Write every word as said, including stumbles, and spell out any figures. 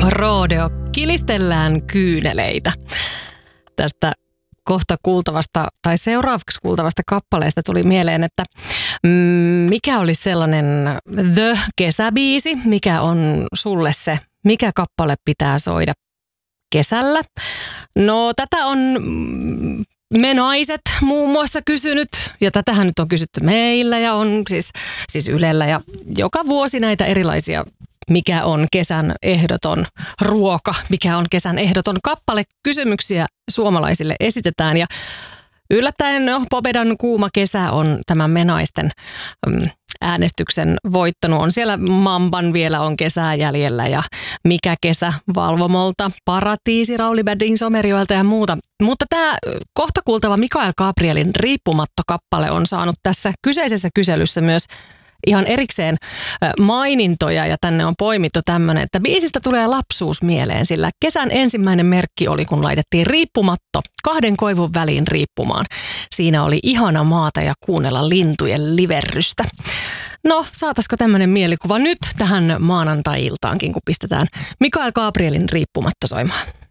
Rodeo, kilistellään kyyneleitä. Tästä kohta kuultavasta tai seuraavaksi kuultavasta kappaleesta tuli mieleen, että mikä olisi sellainen The-kesäbiisi, mikä on sulle se, mikä kappale pitää soida kesällä. No tätä on me naiset muun muassa kysynyt, ja tätähän nyt on kysytty meillä ja on siis, siis Ylellä ja joka vuosi näitä erilaisia, mikä on kesän ehdoton ruoka, mikä on kesän ehdoton kappale, kysymyksiä suomalaisille esitetään ja yllättäen no, Popedan kuuma kesä on tämän me naisten mm, äänestyksen voittanut. On siellä Mamban vielä on kesää jäljellä ja mikä kesä Valvomolta, Paratiisi, Rauli Bäddin Somerjoelta ja muuta. Mutta tämä kohta kuultava Mikael Gabrielin Riippumatto-kappale on saanut tässä kyseisessä kyselyssä myös ihan erikseen mainintoja ja tänne on poimittu tämmöinen, että biisistä tulee lapsuus mieleen, sillä kesän ensimmäinen merkki oli, kun laitettiin riippumatto kahden koivun väliin riippumaan. Siinä oli ihana maata ja kuunnella lintujen liverrystä. No, saataisiko tämmöinen mielikuva nyt tähän maanantai-iltaankin, kun pistetään Mikael Gabrielin Riippumatto soimaan?